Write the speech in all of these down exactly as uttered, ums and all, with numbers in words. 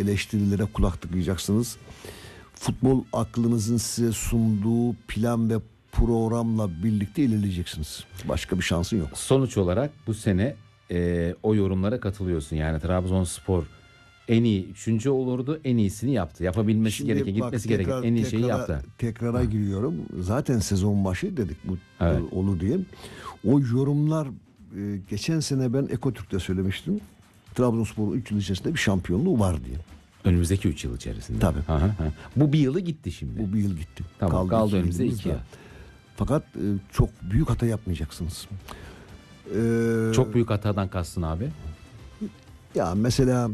eleştirilere kulak tıkayacaksınız. Futbol aklınızın size sunduğu plan ve programla birlikte ilerleyeceksiniz. Başka bir şansın yok. Sonuç olarak bu sene e, o yorumlara katılıyorsun. Yani Trabzonspor en iyi üçüncü olurdu, en iyisini yaptı. Yapabilmesi Şimdi gereken, bak, gitmesi tekrar, gereken en iyi tekrara, şeyi yaptı. Tekrara ha. giriyorum. Zaten sezon başı dedik bu evet. olur diye. O yorumlar e, geçen sene ben Ekotürk'te söylemiştim. Trabzonspor'un üç yıl içerisinde bir şampiyonluğu var diye. Önümüzdeki üç yıl içerisinde. Tabii. Aha, aha. Bu bir yılı gitti şimdi. Bu bir yıl gitti. Tamam, kaldı, kaldı önümüzde iki yıl. Fakat e, çok büyük hata yapmayacaksınız. Ee, çok büyük hatadan kastın abi? Ya mesela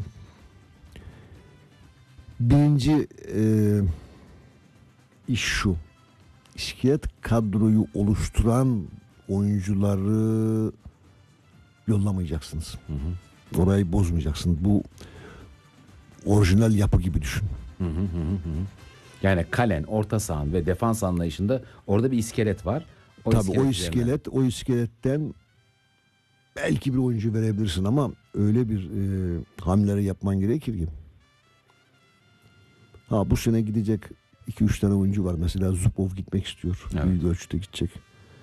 birinci e, iş şu. İskelet kadroyu oluşturan oyuncuları yollamayacaksınız. Hı hı. Orayı bozmayacaksınız. Bu orijinal yapı gibi düşün. Hı hı hı hı. Yani kalen, orta sahan ve defans anlayışında orada bir iskelet var. O Tabii iskelet o iskelet, üzerine. o iskeletten belki bir oyuncu verebilirsin ama öyle bir e, hamleleri yapman gerekir ki. Ha bu sene gidecek iki üç tane oyuncu var. Mesela Zubov gitmek istiyor. Evet. Büyük ölçüde gidecek.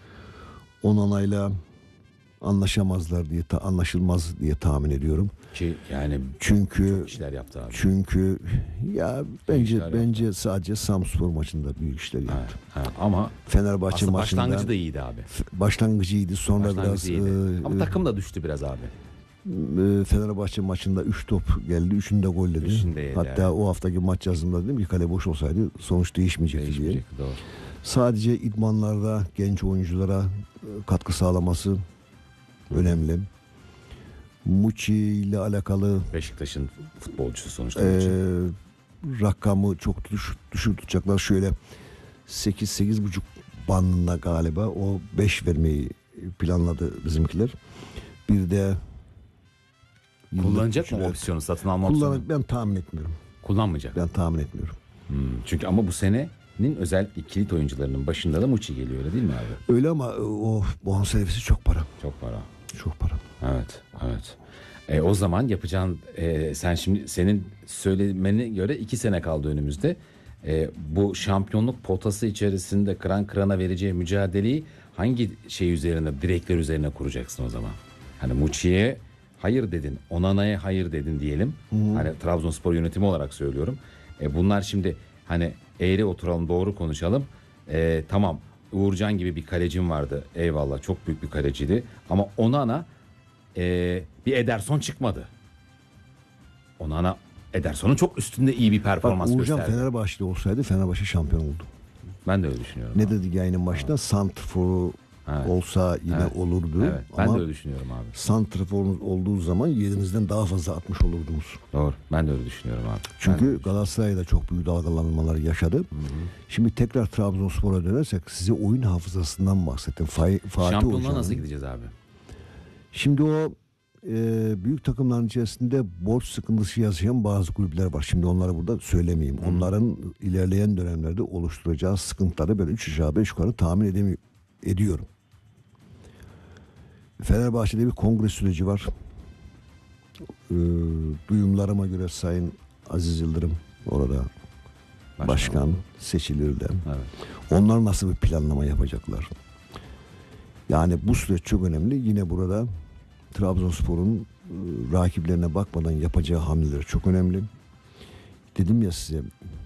Onanayla anlaşamazlar diye ta, anlaşılmaz diye tahmin ediyorum. Ki yani çünkü işler yaptı abi. Çünkü ya bence bence yaptı. Sadece Samspor maçında büyük işler yaptı. Ha, ha. Ama Fenerbahçe maçında başlangıcı da iyiydi abi. Başlangıcı iyiydi. Sonra başlangıcı biraz iyiydi. E, ama takım da düştü biraz abi. E, Fenerbahçe maçında üç top geldi. Üçünü de golledi. Üçünde Hatta yani. O haftaki maç yazımında dedim ki kale boş olsaydı sonuç değişmeyecekti diye. Doğru. Sadece idmanlarda genç oyunculara katkı sağlaması Hı. önemli. Muçi ile alakalı Beşiktaş'ın futbolcusu sonuçta. E, rakamı çok düş, düşük tutacaklar. Şöyle sekiz sekiz buçuk bandında galiba o beş vermeyi planladı bizimkiler. Bir de kullanacak mı opsiyonu, satın alma opsiyonu? Ben tahmin etmiyorum. Kullanmayacak. Ben tahmin etmiyorum. Hmm, çünkü ama bu senenin özellikle kilit oyuncularının başında da Muçi geliyor, öyle değil mi abi? Öyle ama o bonservisi çok para. Çok para. Çok para. Evet, evet. E, o zaman yapacağın, e, sen şimdi senin söylemene göre iki sene kaldı önümüzde. E, bu şampiyonluk potası içerisinde kıran kırana vereceği mücadeleyi hangi şey üzerine, direkler üzerine kuracaksın o zaman? Hani Muçi'ye hayır dedin, Onana'ya hayır dedin diyelim. Hmm. Hani Trabzonspor yönetimi olarak söylüyorum. E, bunlar şimdi hani eğri oturalım, doğru konuşalım. E, tamam, Uğurcan gibi bir kalecim vardı. Eyvallah, çok büyük bir kaleciydi. Ama Onana e, bir Ederson çıkmadı. Onana Ederson'un çok üstünde iyi bir performans Bak, gösterdi. Uğurcan Fenerbahçe'de olsaydı Fenerbahçe şampiyon oldu. Ben de öyle düşünüyorum. Ne abi. dedik yayının başında? Evet. Santrfor'u evet. olsa yine evet. olurdu. Evet. Ben ama de öyle düşünüyorum abi. Santrfor'unuz olduğu zaman yerinizden daha fazla atmış olurdunuz. Doğru. Ben de öyle düşünüyorum abi. Çünkü Galatasaray'da çok büyük dalgalanmalar yaşadı. Hı hı. Şimdi tekrar Trabzonspor'a dönersek size oyun hafızasından bahsettim. Fa- Fatih Şampiyonluğa nasıl gideceğiz abi? Şimdi o e, büyük takımların içerisinde borç sıkıntısı yaşayan bazı kulüpler var. Şimdi onları burada söylemeyeyim. Hmm. Onların ilerleyen dönemlerde oluşturacağı sıkıntıları böyle üç aşağı beş yukarı tahmin edemiyorum, ediyorum. Fenerbahçe'de bir kongre süreci var. E, duyumlarıma göre Sayın Aziz Yıldırım orada başkan, başkan seçilirler. Evet. Onlar nasıl bir planlama yapacaklar? Yani bu süreç çok önemli. Yine burada Trabzonspor'un e, rakiplerine bakmadan yapacağı hamleler çok önemli. Dedim ya size,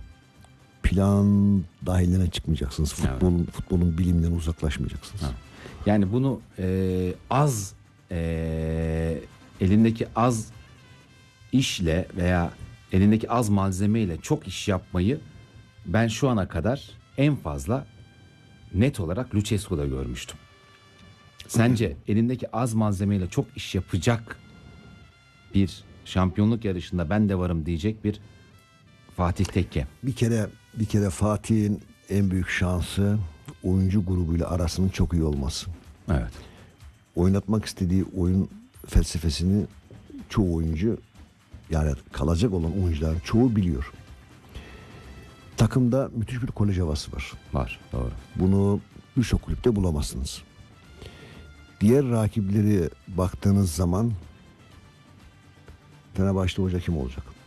plan dahiline çıkmayacaksınız. Futbolun evet. futbolun biliminden uzaklaşmayacaksınız. Evet. Yani bunu e, az e, elindeki az işle veya elindeki az malzemeyle çok iş yapmayı ben şu ana kadar en fazla net olarak Lucescu'da görmüştüm. Sence elindeki az malzemeyle çok iş yapacak bir şampiyonluk yarışında ben de varım diyecek bir Fatih Tekke? Bir kere bir kere Fatih'in en büyük şansı oyuncu grubuyla arasının çok iyi olması. Evet. Oynatmak istediği oyun felsefesini çoğu oyuncu, yani kalacak olan oyuncuların çoğu biliyor. Takımda müthiş bir kolej havası var. Var, doğru. Bunu birçok kulüpte bulamazsınız. Diğer rakipleri baktığınız zaman Fenerbahçe'de hoca kim olacak?